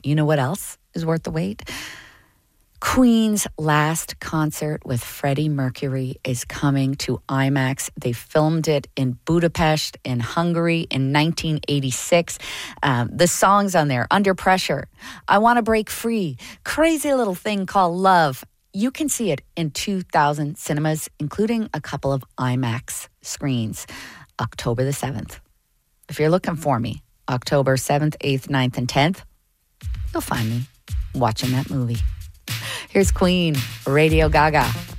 You know what else is worth the wait? Queen's last concert with Freddie Mercury is coming to IMAX. They filmed it in Budapest, in Hungary, in 1986. The songs on there, Under Pressure, I Want to Break Free, Crazy Little Thing Called Love. You can see it in 2,000 cinemas, including a couple of IMAX screens, October the 7th. If you're looking for me, October 7th, 8th, 9th, and 10th, you'll find me watching that movie. Here's Queen, Radio Gaga.